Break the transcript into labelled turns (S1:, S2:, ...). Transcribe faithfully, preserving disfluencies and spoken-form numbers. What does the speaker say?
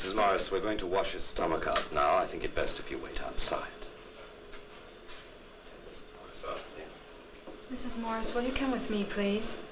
S1: Missus Morris, we're going to wash his stomach out now. I think it best if you wait outside.
S2: Missus Morris, will you come with me, please?